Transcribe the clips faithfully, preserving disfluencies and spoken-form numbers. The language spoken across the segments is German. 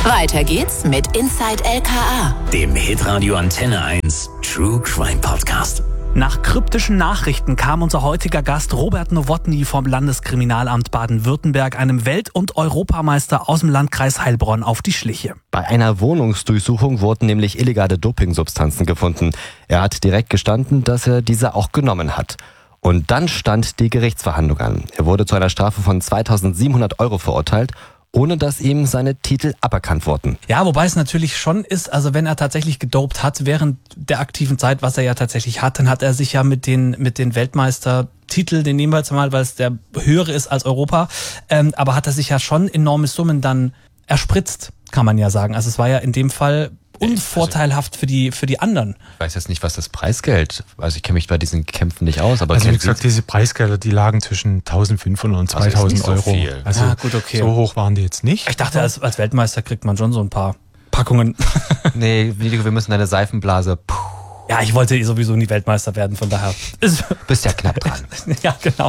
Weiter geht's mit Inside L K A, dem Hitradio Antenne eins True Crime Podcast. Nach kryptischen Nachrichten kam unser heutiger Gast Robert Nowotny vom Landeskriminalamt Baden-Württemberg einem Welt- und Europameister aus dem Landkreis Heilbronn auf die Schliche. Bei einer Wohnungsdurchsuchung wurden nämlich illegale Dopingsubstanzen gefunden. Er hat direkt gestanden, dass er diese auch genommen hat. Und dann stand die Gerichtsverhandlung an. Er wurde zu einer Strafe von zweitausendsiebenhundert Euro verurteilt, ohne dass ihm seine Titel aberkannt wurden. Ja, wobei es natürlich schon ist, also wenn er tatsächlich gedopt hat während der aktiven Zeit, was er ja tatsächlich hat, dann hat er sich ja mit den mit den Weltmeistertitel, den nehmen wir jetzt mal, weil es der höhere ist als Europa, ähm, aber hat er sich ja schon enorme Summen dann erspritzt, kann man ja sagen. Also es war ja in dem Fall unvorteilhaft für die für die anderen. Ich weiß jetzt nicht, was das Preisgeld, also ich kenne mich bei diesen Kämpfen nicht aus, aber also wie gesagt, diese Preisgelder, die lagen zwischen eintausendfünfhundert und zweitausend Euro. So viel. Also ja, gut, okay. So hoch waren die jetzt nicht. Ich dachte, als, als Weltmeister kriegt man schon so ein paar Packungen. Nee, wir müssen deine Seifenblase. Puh. Ja, ich wollte sowieso nie Weltmeister werden, von daher. Bist ja knapp dran. Ja, genau.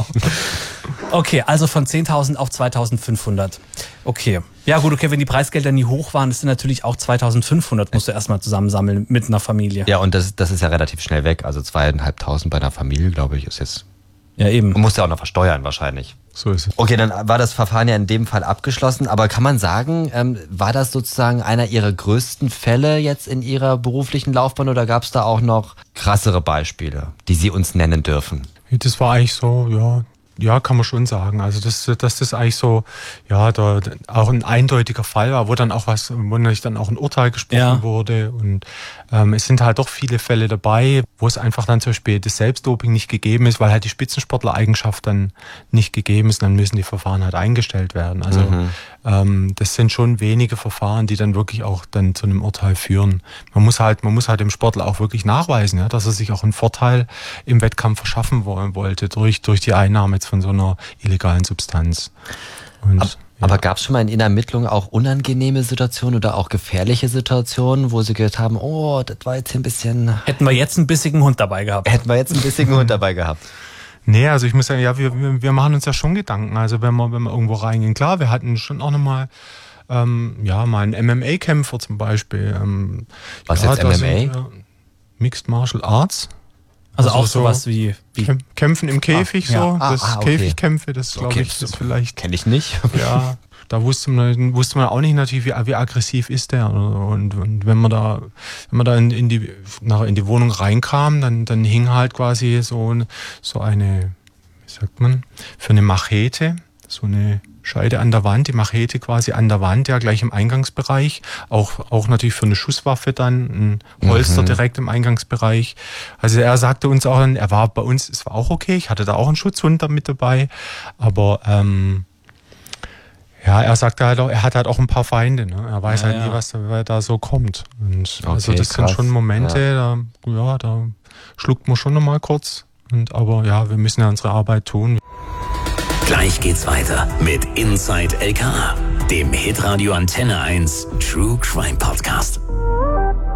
Okay, also von zehntausend auf zweitausendfünfhundert. Okay. Ja gut, okay, wenn die Preisgelder nie hoch waren, das sind natürlich auch zweitausendfünfhundert, musst du erstmal zusammensammeln mit einer Familie. Ja, und das, das ist ja relativ schnell weg. Also zweieinhalbtausend bei einer Familie, glaube ich, ist jetzt... Ja, eben. Man muss ja auch noch versteuern wahrscheinlich. So ist es. Okay, dann war das Verfahren ja in dem Fall abgeschlossen. Aber kann man sagen, ähm, war das sozusagen einer Ihrer größten Fälle jetzt in Ihrer beruflichen Laufbahn oder gab es da auch noch krassere Beispiele, die Sie uns nennen dürfen? Das war eigentlich so, ja... Ja, kann man schon sagen. Also dass, dass das eigentlich so, ja, da auch ein eindeutiger Fall war, wo dann auch was, wo natürlich dann auch ein Urteil gesprochen ja. wurde. Und ähm, es sind halt doch viele Fälle dabei, wo es einfach dann zum Beispiel das Selbstdoping nicht gegeben ist, weil halt die Spitzensportler-Eigenschaft dann nicht gegeben ist. Dann müssen die Verfahren halt eingestellt werden. Also mhm. ähm, das sind schon wenige Verfahren, die dann wirklich auch dann zu einem Urteil führen. Man muss halt, man muss halt dem Sportler auch wirklich nachweisen, ja, dass er sich auch einen Vorteil im Wettkampf verschaffen wollte durch durch die Einnahme von so einer illegalen Substanz. Und, aber ja. aber gab es schon mal in Ihren Ermittlungen auch unangenehme Situationen oder auch gefährliche Situationen, wo Sie gehört haben, oh, das war jetzt hier ein bisschen... Hätten wir jetzt einen bissigen Hund dabei gehabt. Hätten wir jetzt einen bissigen Hund dabei gehabt. Nee, also ich muss sagen, ja, wir, wir machen uns ja schon Gedanken. Also wenn wir, wenn wir irgendwo reingehen, klar, wir hatten schon auch nochmal ähm, ja, mal einen M M A-Kämpfer zum Beispiel. Ähm, Was ja, jetzt M M A? Sind, äh, Mixed Martial Arts. Also, also auch so sowas wie, wie... Kämpfen im Käfig, ah, so. Ja. Das ah, ah, okay. Käfigkämpfe, das glaube okay. ich, das vielleicht... Kenne ich nicht. Ja, da wusste man, wusste man auch nicht natürlich, wie, wie aggressiv ist der. Und, und wenn man da, wenn man da in, in, die, nach, in die Wohnung reinkam, dann, dann hing halt quasi so, so eine, wie sagt man, für eine Machete, so eine Scheide an der Wand, die Machete quasi an der Wand, ja, gleich im Eingangsbereich. Auch, auch natürlich für eine Schusswaffe dann, ein Holster mhm. direkt im Eingangsbereich. Also er sagte uns auch, er war bei uns, es war auch okay, ich hatte da auch einen Schutzhund da mit dabei, aber ähm, ja, er sagte halt auch, er hat halt auch ein paar Feinde, ne? Er weiß ja, halt nie, ja. was da, da so kommt. Und okay, also das krass. Sind schon Momente, ja. Da, ja, da schluckt man schon nochmal kurz. Und, aber ja, wir müssen ja unsere Arbeit tun. Gleich geht's weiter mit Inside L K A, dem Hitradio Antenne eins True Crime Podcast.